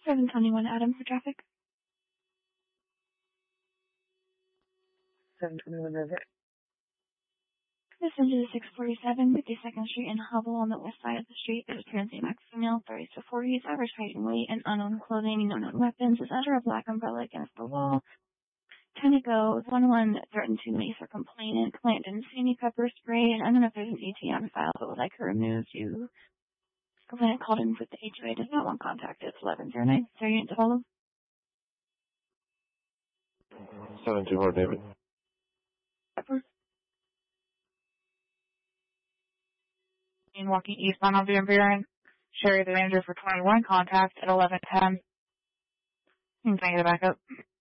721 Adam for traffic. 721 River. This into the 647 52nd Street in Hubble on the west side of the street. It appears a max female, 30s to 40s, average height and weight, and unknown clothing, and unknown weapons, is under a black umbrella against the wall. 10 to go. 1-1 threatened to mace her complainant. Complainant didn't see any pepper spray, and I don't know if there's an ATM file, but would like her removed. Complainant called in with the HOA, does not want contact. It's 1109. Is there a unit to follow? 724 David. Pepper. Walking eastbound on Van Buren. Sherry the Ranger for 21, contact at 1110. Can I get it back up?